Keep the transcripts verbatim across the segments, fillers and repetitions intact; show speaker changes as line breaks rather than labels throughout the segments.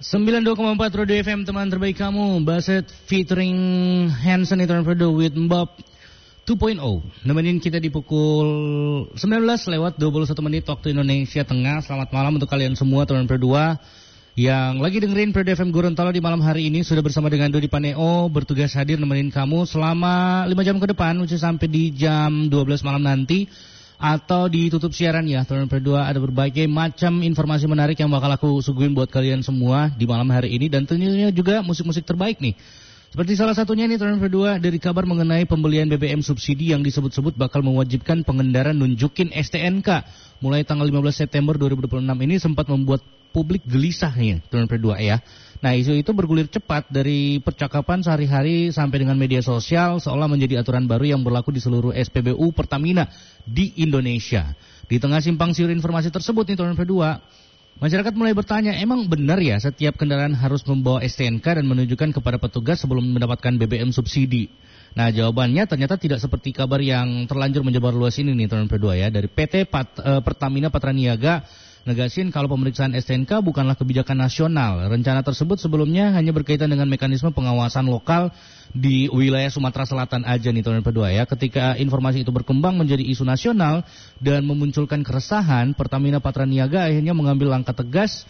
sembilan puluh dua koma empat Radio F M, teman terbaik kamu. Baset featuring Hanson itu with Bob dua titik nol. Nemenin kita di pukul sembilan belas lewat dua puluh satu menit waktu Indonesia Tengah. Selamat malam untuk kalian semua teman berdua yang lagi dengerin Radio F M Gorontalo di malam hari ini. Sudah bersama dengan Dodi Paneo, bertugas hadir nemenin kamu selama lima jam ke depan, usia sampai di jam dua belas malam nanti. Atau ditutup siaran ya, teman berdua. Ada berbagai macam informasi menarik yang bakal aku suguhin buat kalian semua di malam hari ini. Dan tentunya juga musik-musik terbaik nih. Seperti salah satunya nih teman berdua, dari kabar mengenai pembelian B B M subsidi yang disebut-sebut bakal mewajibkan pengendara nunjukin S T N K mulai tanggal lima belas September dua ribu dua puluh enam ini sempat membuat publik gelisah nih teman berdua ya. Nah, isu itu bergulir cepat dari percakapan sehari-hari sampai dengan media sosial, seolah menjadi aturan baru yang berlaku di seluruh S P B U Pertamina di Indonesia. Di tengah simpang siur informasi tersebut nih teman berdua, masyarakat mulai bertanya, emang benar ya setiap kendaraan harus membawa S T N K dan menunjukkan kepada petugas sebelum mendapatkan B B M subsidi? Nah, jawabannya ternyata tidak seperti kabar yang terlanjur menyebar luas ini nih teman berdua ya. Dari P T Pat, eh, Pertamina Patraniaga negasin kalau pemeriksaan S T N K bukanlah kebijakan nasional. Rencana tersebut sebelumnya hanya berkaitan dengan mekanisme pengawasan lokal di wilayah Sumatera Selatan aja nih teman berdua ya. Ketika informasi itu berkembang menjadi isu nasional dan memunculkan keresahan, Pertamina Patraniaga akhirnya mengambil langkah tegas.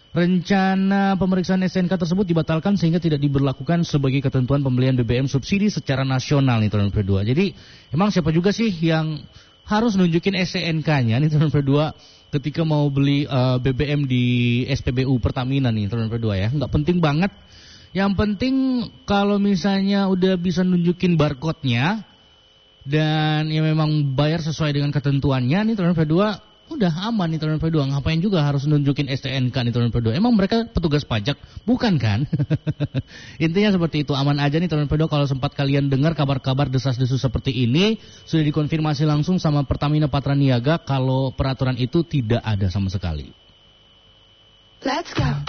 Rencana pemeriksaan S T N K tersebut dibatalkan sehingga tidak diberlakukan sebagai ketentuan pembelian B B M subsidi secara nasional nih teman berdua. Jadi emang siapa juga sih yang harus nunjukin S T N K-nya nih teman berdua ketika mau beli uh, B B M di S P B U Pertamina nih teman berdua ya. Nggak penting banget. Yang penting kalau misalnya udah bisa nunjukin barcode-nya dan ya memang bayar sesuai dengan ketentuannya nih teman berdua, udah aman nih teman berdua. Ngapain juga harus nunjukin S T N K nih teman berdua? Emang mereka petugas pajak? Bukan kan? Intinya seperti itu, aman aja nih teman berdua. Kalau sempat kalian dengar kabar-kabar desas-desus seperti ini, sudah dikonfirmasi langsung sama Pertamina Patraniaga kalau peraturan itu tidak ada sama sekali.
Let's go.